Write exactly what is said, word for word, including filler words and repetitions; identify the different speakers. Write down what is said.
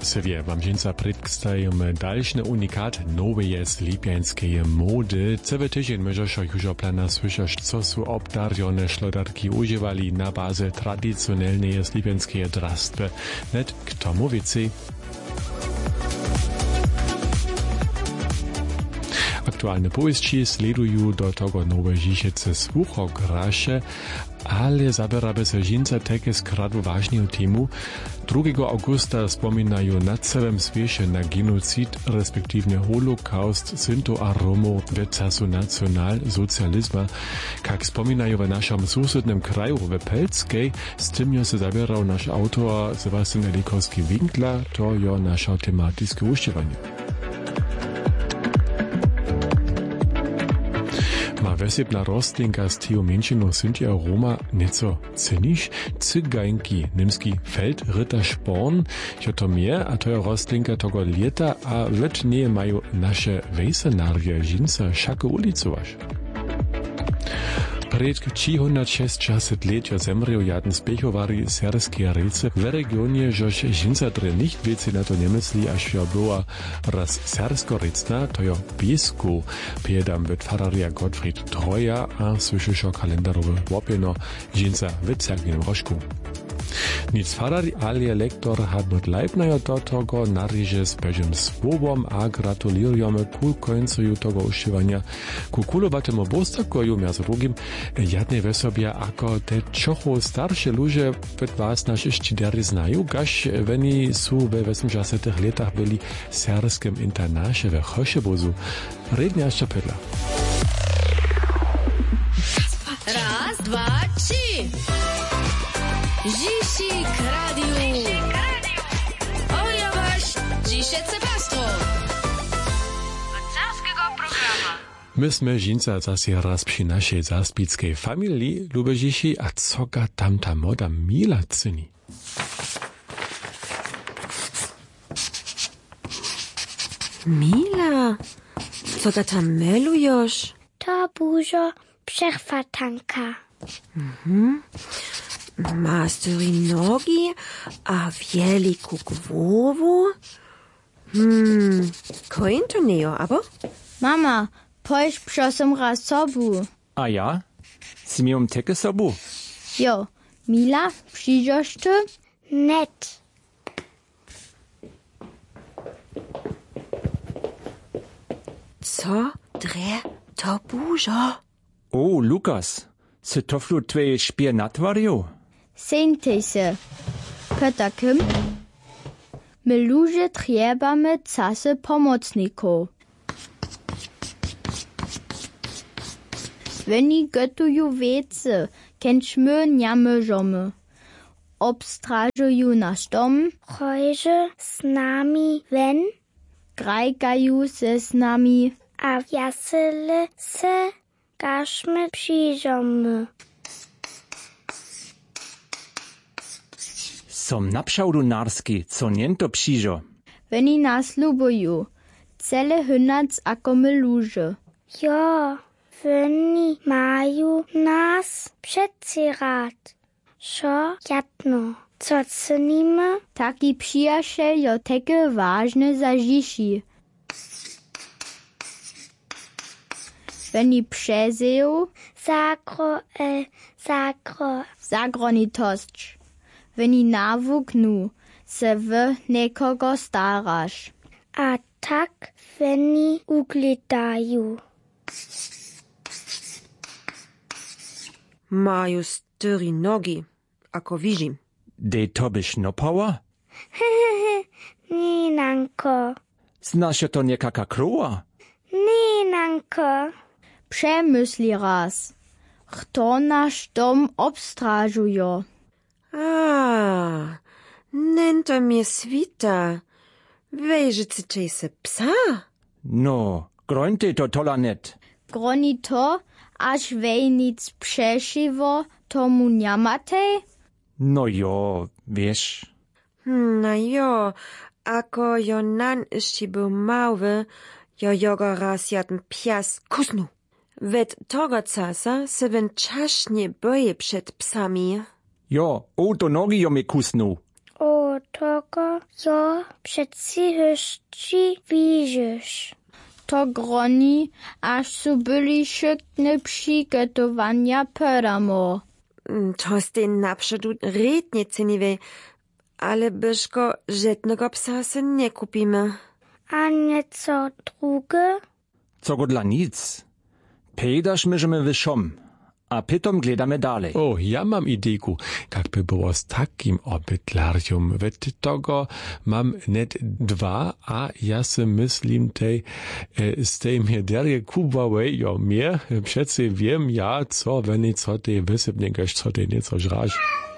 Speaker 1: Sevier wam dżinca przedstajemy dalszy unikat nowej slipiańskiej mody. Cały tydzień możesz już plana słyszeć, co są obdarione szlodarki używali na bazie tradycjonalnej slipiańskiej drastwy. Net k tomu więcej. Aktualne powieści sledują do tego nowe życiece słuchograsze, ale zabieramy się dżinca takie skradu ważną temu. drugiego augusta wspominają na całym świecie na genocid, respektywnie Holokaust, Sinto a Romów w czasu nacjonalsocjalizmu. Jak wspominają w naszym sąsiednim kraju, w Pelskiej, z tym się zabierał nasz autor Sebastian Elikowski-Winkler, to jest nasze tematyczne uściwanie. Ma wesebna rostlinka z tiju mięciną synti aroma nieco ceniš, cygańki, nimski Feldritter Sporn, jo to mehr, a to je rostlinka togo lieta, a lecz nie mają nasze wejsenarie dżinca szako ulicować. Przed trzysta letio zemrieł jeden z piechowarii serskie rejce w regionie, żeż dżinca dre nicht wiece na to nie myśli, aż ja była raz sersko-recna, to jo Biesku, piedam wytwararia Gottfried Troja, a słyszysz kalendarowe łopino dżinca w cerkwinym rożku. Nic farari, ale lektor Hartmut Leibnier do tego naryże z peżym słowom, a gratulujemy ku końcu tego używania. Ku kulowatemu bostakoju, między drugim, jadnie we sobie, ako te czocho starsze ludzie w was nasze szczydery znają, gaż weni są we osiemdziesiątych latach byli w serskim internacie we Choszebuzu. Rednia jeszcze pedla.
Speaker 2: Raz, dwa, trzy! Zisik Radio! Oja wasz, Zisiece Pastro! Od carskiego programa.
Speaker 1: Myśmy dżinca zase raz przy naszej zaspickiej familii lubeziši, a coga tam ta moda mila cyni.
Speaker 3: Mila, coga tam melujesz?
Speaker 4: To burzo przechwatanka.
Speaker 3: Mhm. Ma styri nogi, a wieliku głowu. Hmm, koin to nie, abo?
Speaker 5: Mama, pojś prosím raz sobu.
Speaker 6: A ja? Si mi um teke sobu?
Speaker 5: Jo, Mila, przyjdziesz ty?
Speaker 4: Net.
Speaker 3: Co dre to burzo?
Speaker 6: O, Lukas, se toflu twoje špije natvarju?
Speaker 5: Sejte se. Peter Kim? My ludzie trzebamy casy pomocników. Wenn gotuju wiece, kenčmy nie możemy. Obstrażuju nasz dom.
Speaker 4: Heute z nami wen,
Speaker 5: Grajkaju se z nami.
Speaker 4: a jasele se gaśmy przyjdziemy.
Speaker 6: Som napšaudu narski, co niento přižo.
Speaker 5: Wenn nas lubuju. Cele hynac ako my ludzie.
Speaker 4: Jo, oni mają nas przecierać. Szo jadno. Co cenimy?
Speaker 5: Taki przyjaciel jo takie ważne za dzieci. Wenn i przezeją,
Speaker 4: Zagro, e, zagro.
Speaker 5: zagronitość. Wenn i nawuknu, se w nekogo starasz.
Speaker 4: A tak oni uglądają.
Speaker 3: Mają styri nogi, ako widzim.
Speaker 6: De to byś nopała?
Speaker 4: Nie, nanko.
Speaker 6: Znasz to niekaka króła?
Speaker 4: Nie, nanko.
Speaker 5: Przemyśli raz. Kto nasz dom obstrażuje?
Speaker 3: A, nento mnie swita. Wejrzycie se psa?
Speaker 6: No, grońte to tola net.
Speaker 5: Groni to, aż wej nic przeszywo, tomu nie matej?
Speaker 6: No jo, wiesz.
Speaker 3: Na jo, ako jo nan jeszcze był mały, jo jogo raz jeden pies kusnu. Wet togo casa se wen czaśnie boje przed psami.
Speaker 6: Jo, o to nogi jo mi kusnu.
Speaker 4: O, Togo jo přeci ještě vížeš.
Speaker 5: To groni, aż su byli šykne přigotovania peramo.
Speaker 3: To ste naprzód rednicy niwe, ale byszko żadnego psa se nie kupimy.
Speaker 4: A nieco drugie?
Speaker 6: Co go dla nic. Pejdaš myžemy wyszom, a pytom gledamy dalej.
Speaker 1: O, ja mam idejku, jak by było z takim obydlarium. Wet tego mam net dwa, a ja se myślim tej, e, z tej miederie kubawej, jo mnie, przece wiem ja, co, wenn ich co tej wysypnie, co tej nieco żraż.